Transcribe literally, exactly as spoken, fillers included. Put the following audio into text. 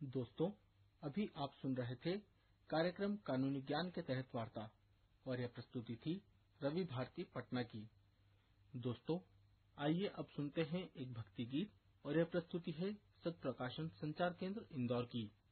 दोस्तों, अभी आप सुन रहे थे कार्यक्रम कानूनी ज्ञान के तहत वार्ता, और यह प्रस्तुति थी रवि भारती पटना की। दोस्तों, आइए अब सुनते हैं एक भक्ति गीत, और यह प्रस्तुति है सत्प्रकाशन संचार केंद्र इंदौर की।